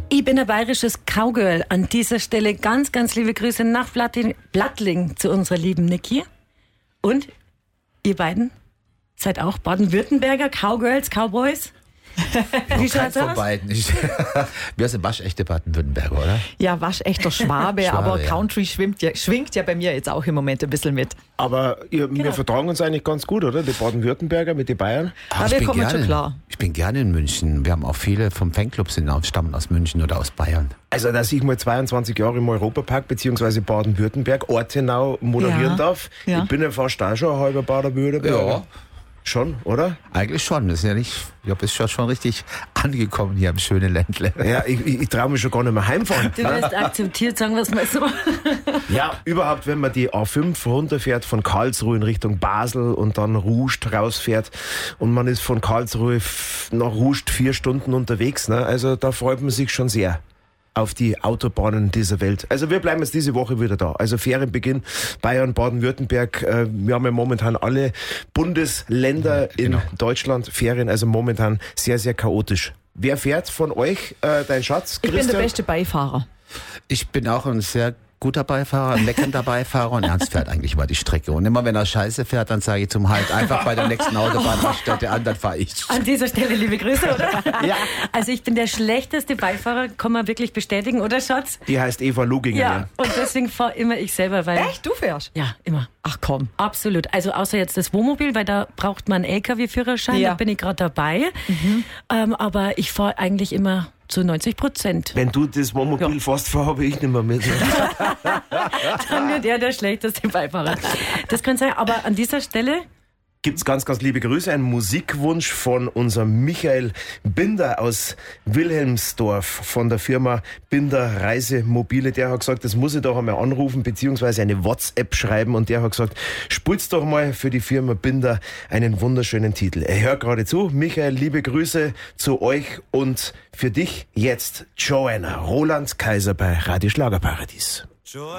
Ich bin ein bayerisches Cowgirl. An dieser Stelle ganz, ganz liebe Grüße nach Blattling zu unserer lieben Niki. Und ihr beiden seid auch Baden-Württemberger Cowgirls, Cowboys? Wie schaut's aus? Von beiden. Wir sind waschechte Baden-Württemberger, oder? Ja, waschechter Schwabe, aber ja. Country schwingt ja bei mir jetzt auch im Moment ein bisschen mit. Aber wir vertragen uns eigentlich ganz gut, oder? Die Baden-Württemberger mit den Bayern. Wir kommen schon klar. Ich bin gerne in München. Wir haben auch viele vom Fanclub stammen aus München oder aus Bayern. Also, dass ich mal 22 Jahre im Europapark bzw. Baden-Württemberg, Ortenau moderieren darf. Ja. Ich bin ja fast auch schon ein halber Baden-Württemberger. Ja. Schon, oder? Eigentlich schon. Das ist ja nicht, ich bist schon richtig angekommen hier im schönen Ländle. Ja, ich traue mich schon gar nicht mehr heimfahren. Du wirst akzeptiert, sagen wir es mal so. Ja, überhaupt, wenn man die A5 runterfährt von Karlsruhe in Richtung Basel und dann Rust rausfährt und man ist von Karlsruhe nach Rust 4 Stunden unterwegs, ne? Also da freut man sich schon sehr auf die Autobahnen dieser Welt. Also wir bleiben jetzt diese Woche wieder da. Also Ferienbeginn, Bayern, Baden-Württemberg. Wir haben ja momentan alle Bundesländer in Deutschland Ferien, also momentan sehr, sehr chaotisch. Wer fährt von euch, dein Schatz, Christian? Ich bin der beste Beifahrer. Ich bin auch ein sehr guter Beifahrer, ein leckernder Beifahrer und Ernst fährt eigentlich über die Strecke. Und immer wenn er scheiße fährt, dann sage ich zum Halt einfach bei der nächsten Autobahnraststätte an, dann fahre ich. An dieser Stelle liebe Grüße, oder? Ja. Also ich bin der schlechteste Beifahrer, kann man wirklich bestätigen, oder Schatz? Die heißt Eva Luginger. Ja, und deswegen fahre immer ich selber. Weil Echt? Du fährst? Ja, immer. Ach komm. Absolut. Also außer jetzt das Wohnmobil, weil da braucht man einen LKW-Führerschein, da bin ich gerade dabei. Aber ich fahre eigentlich immer zu 90%. Wenn du das Wohnmobil fährst, habe ich nicht mehr mit. Dann wird er der schlechteste Beifahrer. Das kann sein, aber an dieser Stelle gibt's ganz, ganz liebe Grüße. Ein Musikwunsch von unserem Michael Binder aus Wilhelmsdorf von der Firma Binder Reisemobile. Der hat gesagt, das muss ich doch einmal anrufen beziehungsweise eine WhatsApp schreiben und der hat gesagt, spult's doch mal für die Firma Binder einen wunderschönen Titel. Er hört gerade zu. Michael, liebe Grüße zu euch und für dich jetzt Joanna, Roland Kaiser bei Radio Schlagerparadies.